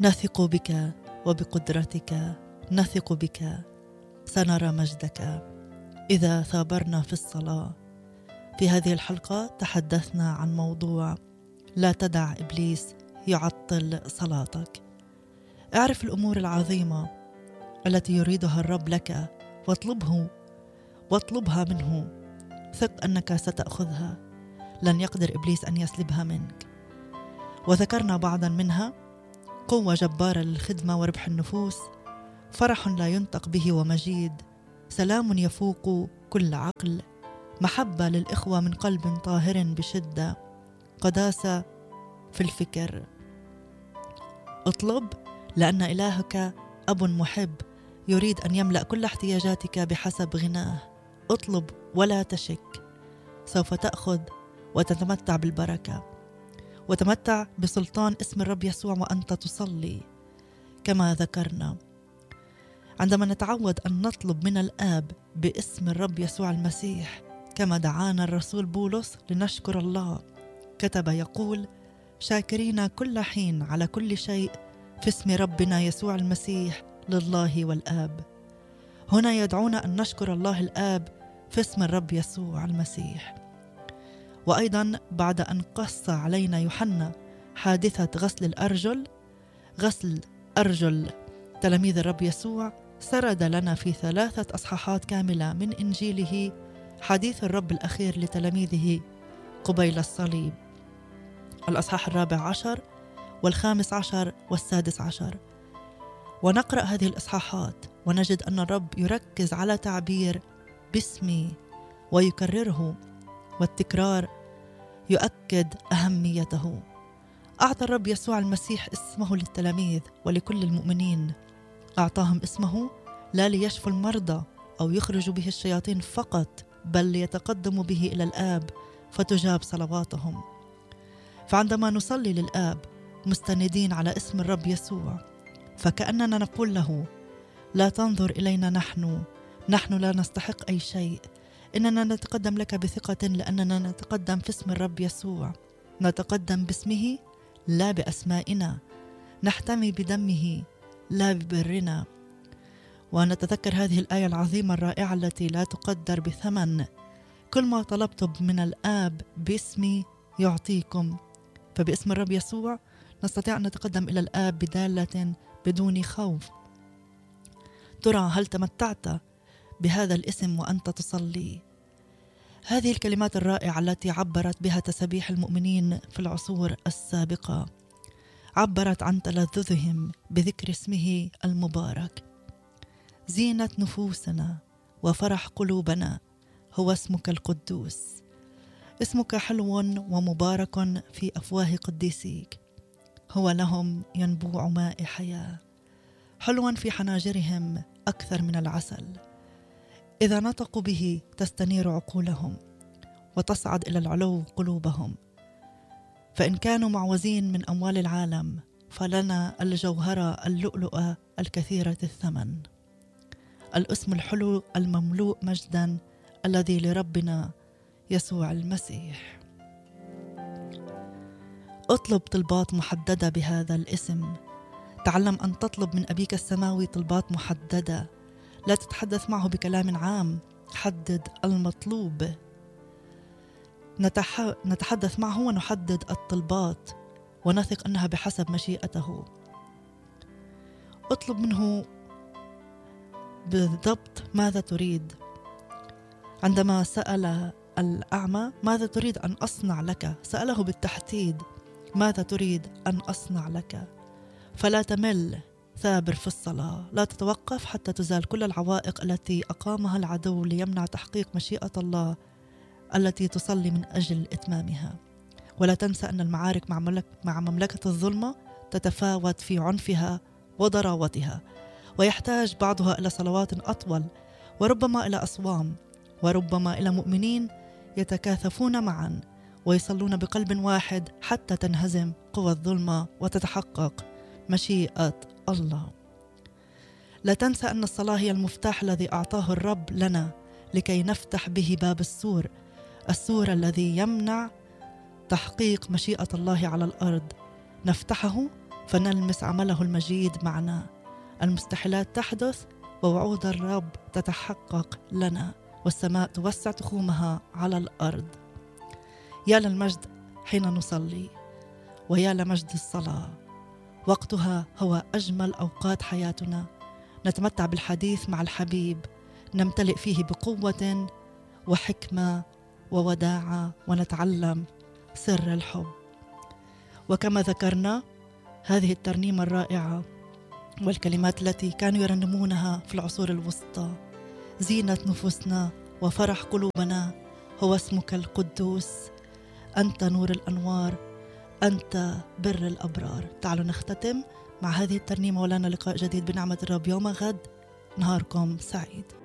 نثق بك وبقدرتك، نثق بك، سنرى مجدك إذا ثابرنا في الصلاة. في هذه الحلقة تحدثنا عن موضوع لا تدع إبليس يعطل صلاتك. اعرف الأمور العظيمة التي يريدها الرب لك واطلبها منه، ثق أنك ستأخذها، لن يقدر إبليس أن يسلبها منك. وذكرنا بعضا منها: قوة جبارة للخدمة وربح النفوس، فرح لا ينطق به ومجيد، سلام يفوق كل عقل، محبة للإخوة من قلب طاهر بشدة، قداسة في الفكر. اطلب لأن إلهك أب محب يريد أن يملأ كل احتياجاتك بحسب غناه. اطلب ولا تشك، سوف تأخذ وتتمتع بالبركة، وتمتع بسلطان اسم الرب يسوع وأنت تصلي. كما ذكرنا، عندما نتعود أن نطلب من الآب باسم الرب يسوع المسيح، كما دعانا الرسول بولس لنشكر الله، كتب يقول: شاكرين كل حين على كل شيء في اسم ربنا يسوع المسيح لله والآب. هنا يدعونا أن نشكر الله الآب في اسم الرب يسوع المسيح. وأيضا بعد أن قص علينا يوحنا حادثة غسل أرجل تلاميذ الرب يسوع، سرد لنا في 3 أصحاحات كاملة من إنجيله حديث الرب الأخير لتلاميذه قبيل الصليب، الأصحاح 14 و15 و16. ونقرأ هذه الإصحاحات ونجد أن الرب يركز على تعبير باسمي ويكرره، والتكرار يؤكد أهميته. أعطى الرب يسوع المسيح اسمه للتلاميذ ولكل المؤمنين. أعطاهم اسمه لا ليشفوا المرضى أو يخرجوا به الشياطين فقط، بل ليتقدموا به إلى الآب فتجاب صلواتهم. فعندما نصلي للآب مستندين على اسم الرب يسوع، فكأننا نقول له: لا تنظر إلينا نحن لا نستحق أي شيء، إننا نتقدم لك بثقة، لأننا نتقدم في اسم الرب يسوع، نتقدم باسمه لا بأسمائنا، نحتمي بدمه لا ببرنا. ونتذكر هذه الآية العظيمة الرائعة التي لا تقدر بثمن: كل ما طلبتم من الآب باسمي يعطيكم. فباسم الرب يسوع نستطيع أن نتقدم إلى الآب بدالة بدون خوف. ترى هل تمتعت بهذا الاسم وأنت تصلي؟ هذه الكلمات الرائعة التي عبرت بها تسبيح المؤمنين في العصور السابقة، عبرت عن تلذذهم بذكر اسمه المبارك. زينة نفوسنا وفرح قلوبنا هو اسمك القدوس. اسمك حلو ومبارك في أفواه قديسيك، هو لهم ينبوع ماء حياة، حلوا في حناجرهم أكثر من العسل. إذا نطقوا به تستنير عقولهم وتصعد إلى العلو قلوبهم. فإن كانوا معوزين من أموال العالم، فلنا الجوهرة اللؤلؤة الكثيرة الثمن، الاسم الحلو المملوء مجدا الذي لربنا يسوع المسيح. اطلب طلبات محددة بهذا الاسم. تعلم أن تطلب من أبيك السماوي طلبات محددة، لا تتحدث معه بكلام عام، حدد المطلوب. نتحدث معه ونحدد الطلبات ونثق أنها بحسب مشيئته. اطلب منه بالضبط ماذا تريد. عندما سأل الأعمى: ماذا تريد أن أصنع لك؟ سأله بالتحديد: ماذا تريد أن أصنع لك؟ فلا تمل، ثابر في الصلاة، لا تتوقف حتى تزال كل العوائق التي أقامها العدو ليمنع تحقيق مشيئة الله التي تصلي من أجل إتمامها. ولا تنسى أن المعارك مع مملكة الظلمة تتفاوت في عنفها وضراوتها، ويحتاج بعضها إلى صلوات أطول، وربما إلى أصوام، وربما إلى مؤمنين يتكاثفون معا ويصلون بقلب واحد حتى تنهزم قوى الظلمة وتتحقق مشيئة الله. لا تنسى أن الصلاة هي المفتاح الذي أعطاه الرب لنا لكي نفتح به باب السور الذي يمنع تحقيق مشيئة الله على الأرض. نفتحه فنلمس عمله المجيد معنا. المستحيلات تحدث ووعود الرب تتحقق لنا، والسماء توسع تخومها على الأرض. يا للمجد حين نصلي، ويا لمجد الصلاة. وقتها هو أجمل أوقات حياتنا، نتمتع بالحديث مع الحبيب، نمتلئ فيه بقوة وحكمة ووداعة، ونتعلم سر الحب. وكما ذكرنا هذه الترنيمة الرائعة والكلمات التي كانوا يرنمونها في العصور الوسطى: زينة نفوسنا وفرح قلوبنا هو اسمك القدوس، أنت نور الأنوار، أنت بر الأبرار. تعالوا نختتم مع هذه الترنيمة، ولنا لقاء جديد بنعمة الرب يوم غد. نهاركم سعيد.